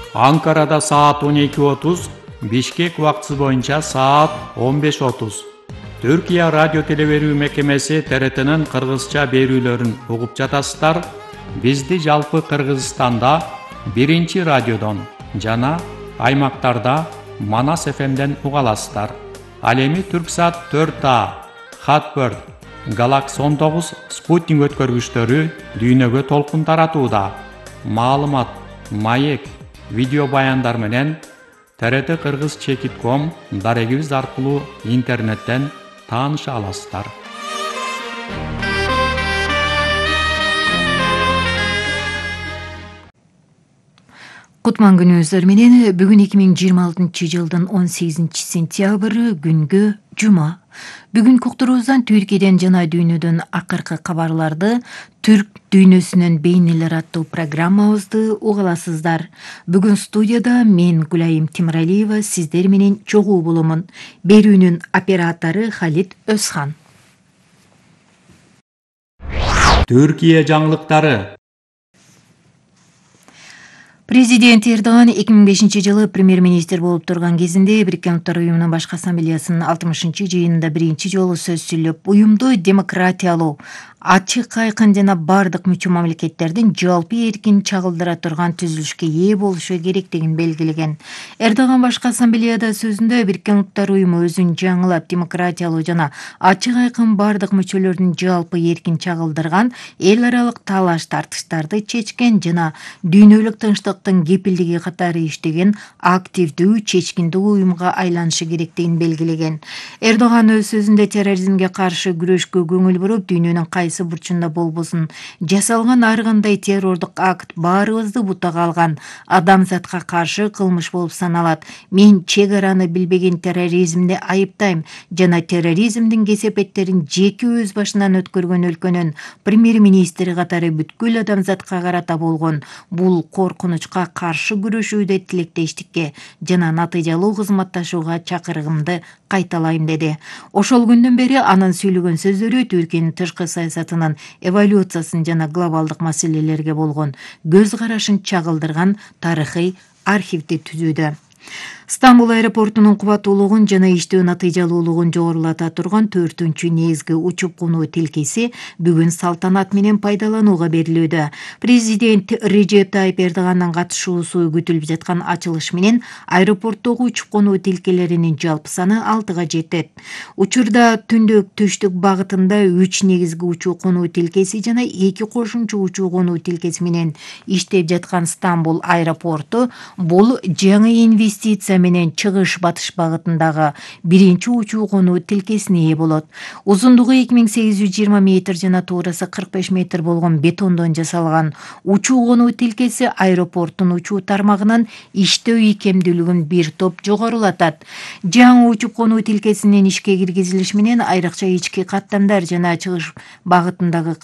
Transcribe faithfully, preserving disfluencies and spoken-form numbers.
Анкарада саат он эки отуз, Бишкек убактысы боюнча саат он беш отуз. Түркия радио телеберүү мекемеси Т Р Т'нин кыргызча берүүлөрүн угуп жатасыздар. Бизди жалпы Кыргызстанда биринчи радиодон жана аймактарда Манас Ф M'ден уга аласыздар. Ал эми Түрксат төрт А, Хатберд, Галакс он тогуз спутник өткөргүчтөрү дүйнөгө толкун таратууда. Маалымат, маек, видео баяндар менен Т Р Т Кыргыз чекит точка ком дарегибиз аркылуу интернеттен тааныша аласыздар. Кутман күнүңүздөр менен бүгүн эки миң жыйырма алтынчы жылдын он сегизинчи сентябры күнгө жума. Бүгүн уктуруубуздан Түркияден жана дүйнөдөн акыркы кабарларды Түрк дүйнөсүнөн бейнелер аттуу программабызды угаласыздар. Бүгүн студияда мен Гүлайым Тимиралиева сиздер менен чогуу боломун. Берүүнүн оператору Халит Өзхан. Түркия жаңылыктары. Президент Эрдоган эки миң бешинчи жылы премьер-министр болуп турган кезинде Бириккен Улуттар уюмунун башкы ассамблеясынын алтымышынчы жыйынында биринчи жолу сөз сүйлөп, уюмду демократиялуу, ачык, айкын жана бардык мүчө мамлекеттердин жалпы эркин чагылдыра турган түзүлүшкө ээ болушу керектигин белгилеген. Эрдоган башкы ассамблеяда сөзүндө Бириккен Улуттар уюму өзүн жаңылап, демократиялуу жана ачык, айкын бардык мүчөлөрдүн жалпы эркин чагылдырган эл аралык талаш тартыштарды чечкен жана дүйнөлүк тынчтыктын кепилдиги катары иштеген активдүү, чечкиндүү уюмга айланышы керектигин белгилеген. Эрдоган өз сөзүндө терроризмге каршы күрөшкө көңүл буруп, дүйнөнүн кайсы бурчунда болбосун жасалган ар кандай террордук акт баарыбызды бутага алган адамзатка каршы кылмыш болуп саналат. Мен чек араны билбеген терроризмди айыптайм жана терроризмдин кесепеттерин жеке өз башынан өткөргөн өлкөнүн премьер-министри катары бүткүл адамзатка карата болгон бул коркунучка каршы күрөшүүдө тилектештикке жана натыйжалуу кызматташууга чакырыгымды кайталайм деди. Ошол күндөн бери анын сүйлөгөн сөздөрү Түркиянын тышкы саясатынын эволюциясын жана глобалдык маселелерге болгон көз карашын чагылдырган тарыхый архивди түзүүдө. Стамбул аэропортунун кубаттуулугун жана иштөө натыйжалуулугун жогорулата турган төртүнчү негизги учуп конуу тилкеси бүгүн салтанат менен пайдаланууга берилүүдө. Президент Режеп Тайип Эрдогандын катышуусу күтүлүп жаткан ачылыш менен аэропорттогу учуп конуу тилкелеринин жалпы саны алтыга жетет. Учурда түндүк түштүк багытында үч негизги учуу конуу тилкеси жана эки кошумча учуу конуу тилкеси менен иштеп жаткан Стамбул аэропорту бул жаңы инвестиция менен чыгыш батыш багытындагы биринчи учуу конуу тилкесине ээ болот. Узундугу эки миң сегиз жүз жыйырма метр жана туурасы кырк беш метр болгон бетондон жасалган учуу конуу тилкеси аэропорттун учуу тармагынын иштөө ийкемдүүлүгүн бир топ жогорулатат. Жаңы учуп конуу тилкесинин ишке киргизилиши менен айрыкча ички каттамдар жана чыгыш багытындагы